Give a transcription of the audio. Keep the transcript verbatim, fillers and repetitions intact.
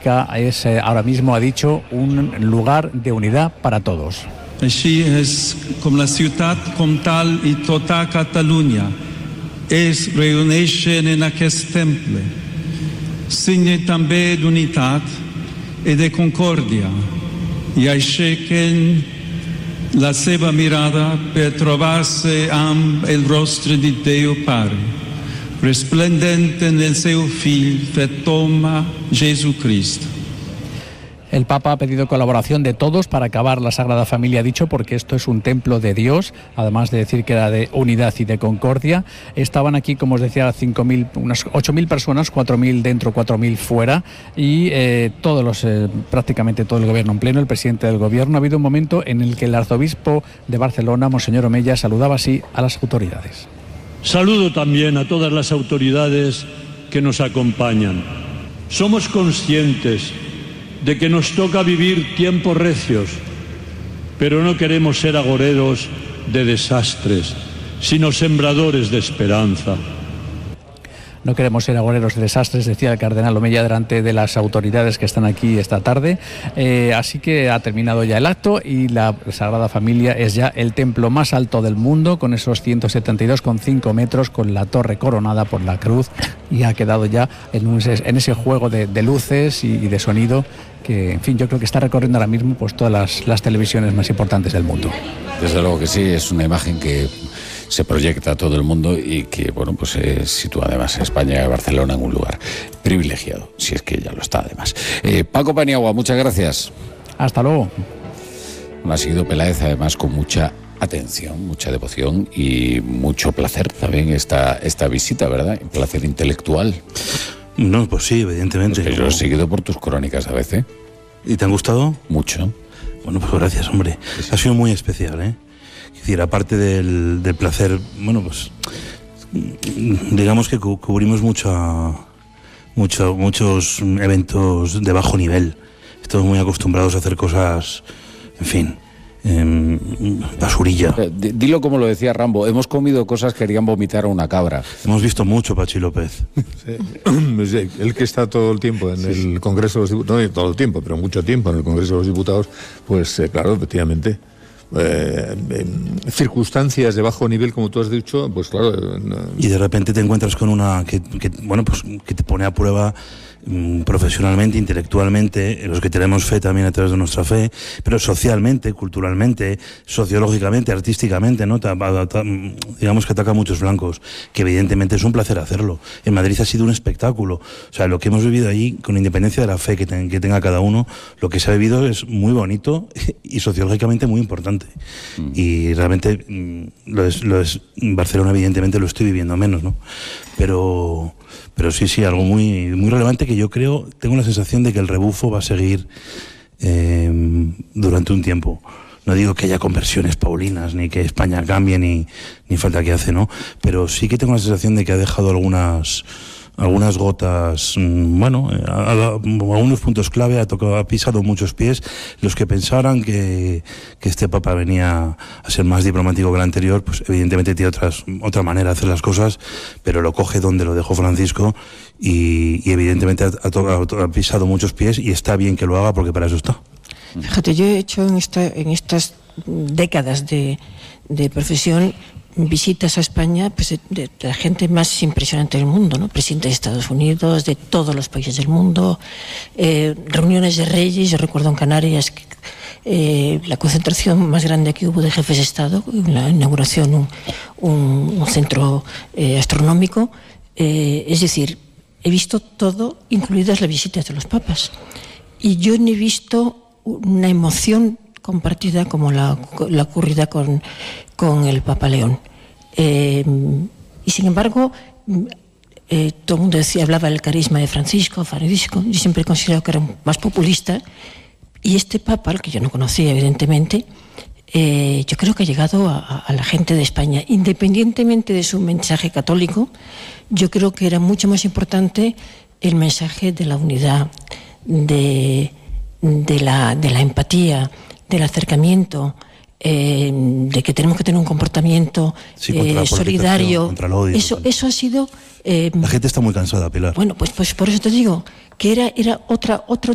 Basílica es eh, ahora mismo, ha dicho, un lugar de unidad para todos. Així és com la ciutat comtal i tota Catalunya es reuneixen en aquest temple, signe també d'unitat i de concòrdia, i aixequen la seva mirada per trobar-se amb el rostre de Déu Pare, resplendent en el seu fill fet home, Jesucristo. El Papa ha pedido colaboración de todos para acabar la Sagrada Familia, ha dicho, porque esto es un templo de Dios, además de decir que era de unidad y de concordia. Estaban aquí, como os decía, cinco mil, unas ocho mil personas, cuatro mil dentro, cuatro mil fuera, y eh, todos los, eh, prácticamente todo el gobierno en pleno, el presidente del gobierno. Ha habido un momento en el que el arzobispo de Barcelona, Monseñor Omeya, saludaba así a las autoridades. Saludo también a todas las autoridades que nos acompañan. Somos conscientes de que nos toca vivir tiempos recios, pero no queremos ser agoreros de desastres, sino sembradores de esperanza. No queremos ser agoreros de desastres, decía el cardenal Omeya delante de las autoridades que están aquí esta tarde. Eh, así que ha terminado ya el acto y la Sagrada Familia es ya el templo más alto del mundo, con esos ciento setenta y dos coma cinco metros, con la torre coronada por la cruz, y ha quedado ya en, un, en ese juego de, de luces y, y de sonido que, en fin, yo creo que está recorriendo ahora mismo pues todas las, las televisiones más importantes del mundo. Desde luego que sí, es una imagen que se proyecta a todo el mundo y que, bueno, pues eh, sitúa además a España y Barcelona en un lugar privilegiado, si es que ya lo está además. Eh, Paco Paniagua, muchas gracias. Hasta luego. Ha seguido Peláez además con mucha atención, mucha devoción y mucho placer también esta, esta visita, ¿verdad? Un placer intelectual. No, pues sí, evidentemente. Pues que yo lo he seguido por tus crónicas a veces. ¿Y te han gustado? Mucho. Bueno, pues gracias, hombre. Sí, sí. Ha sido muy especial, ¿eh? Es decir, aparte del, del placer, bueno, pues digamos que cu- cubrimos mucha, mucho, muchos eventos de bajo nivel. Estamos muy acostumbrados a hacer cosas, en fin, eh, basurilla. Eh, dilo como lo decía Rambo, hemos comido cosas que querían vomitar a una cabra. Hemos visto mucho Pachi López. Sí. Él que está todo el tiempo en sí, el sí. Congreso de los Diputados, no todo el tiempo, pero mucho tiempo en el Congreso de los Diputados, pues eh, claro, efectivamente. Eh, eh, circunstancias de bajo nivel, como tú has dicho, pues claro. Eh, y de repente te encuentras con una que, que bueno, pues que te pone a prueba mm, profesionalmente, intelectualmente, en los que tenemos fe también a través de nuestra fe, pero socialmente, culturalmente, sociológicamente, artísticamente, ¿no? Ta, ta, ta, digamos que ataca a muchos blancos, que evidentemente es un placer hacerlo. En Madrid ha sido un espectáculo. O sea, lo que hemos vivido allí, con independencia de la fe que, ten, que tenga cada uno, lo que se ha vivido es muy bonito y sociológicamente muy importante. Mm. Y realmente mm, lo es, lo es Barcelona, evidentemente lo estoy viviendo menos, ¿no? Pero, pero sí, sí, algo muy, muy relevante que yo creo, tengo la sensación de que el rebufo va a seguir eh, durante un tiempo. No digo que haya conversiones paulinas, ni que España cambie, ni, ni falta que hace, ¿no? Pero sí que tengo la sensación de que ha dejado algunas... algunas gotas, bueno, a, a, a algunos puntos clave, ha tocado, ha pisado muchos pies. Los que pensaran que, que este Papa venía a ser más diplomático que el anterior, pues evidentemente tiene otras, otra manera de hacer las cosas, pero lo coge donde lo dejó Francisco y, y evidentemente ha, ha, ha pisado muchos pies y está bien que lo haga porque para eso está. Fíjate, yo he hecho en, esta, en estas décadas de, de profesión visitas a España, pues de, de, de la gente más impresionante del mundo, ¿no? Presidente de Estados Unidos, de todos los países del mundo, eh, reuniones de reyes. Yo recuerdo en Canarias que, eh, la concentración más grande que hubo de jefes de Estado, la inauguración un, un, un centro eh, astronómico. Eh, es decir, he visto todo, incluidas las visitas de los papas. Y yo no he visto una emoción compartida como la, la ocurrida con, con el Papa León. Eh, y sin embargo, eh, todo el mundo decía, hablaba del carisma de Francisco, Francisco. Yo siempre he considerado que era más populista. Y este Papa, al que yo no conocía evidentemente, eh, yo creo que ha llegado a, a la gente de España. Independientemente de su mensaje católico, yo creo que era mucho más importante el mensaje de la unidad, de, de, la, de la empatía, del acercamiento, eh, de que tenemos que tener un comportamiento sí, eh, solidario. Contra el odio, eso, contra... eso ha sido... Eh, la gente está muy cansada, Pilar. Bueno, pues, pues por eso te digo que era, era otra, otro